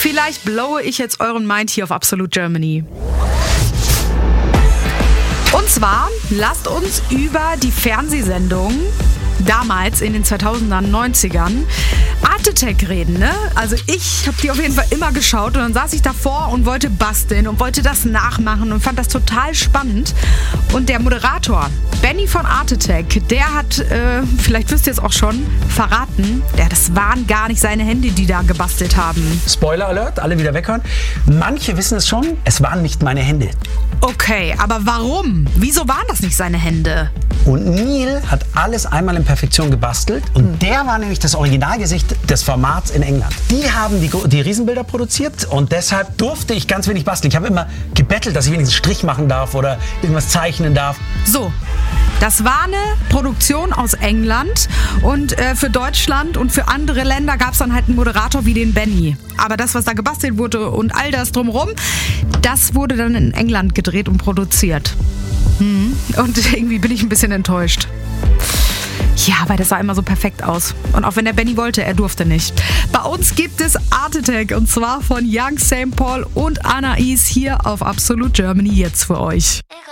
Vielleicht blowe ich jetzt euren Mind hier auf Absolute Germany. Und zwar, lasst uns über die Fernsehsendung damals in den 2000ern, 90ern Art Attack reden, ne? Also ich habe die auf jeden Fall immer geschaut und dann saß ich davor und wollte basteln und wollte das nachmachen und fand das total spannend. Und der Moderator, Benny von Art Attack, der hat, vielleicht wisst ihr es auch schon, verraten, das waren gar nicht seine Hände, die da gebastelt haben. Spoiler Alert, alle wieder weghören. Manche wissen es schon, es waren nicht meine Hände. Okay, aber warum? Wieso waren das nicht seine Hände? Und Neil hat alles einmal in Perfektion gebastelt und der war nämlich das Originalgesicht des Formats in England. Die haben die Riesenbilder produziert und deshalb durfte ich ganz wenig basteln. Ich habe immer gebettelt, dass ich wenigstens einen Strich machen darf oder irgendwas zeichnen darf. So, das war eine Produktion aus England und für Deutschland und für andere Länder gab es dann halt einen Moderator wie den Benny. Aber das, was da gebastelt wurde und all das drumherum, das wurde dann in England gedreht und produziert. Und irgendwie bin ich ein bisschen enttäuscht. Ja, weil das sah immer so perfekt aus. Und auch wenn der Benny wollte, er durfte nicht. Bei uns gibt es Art Attack und zwar von Young St. Paul und Anais hier auf Absolute Germany jetzt für euch.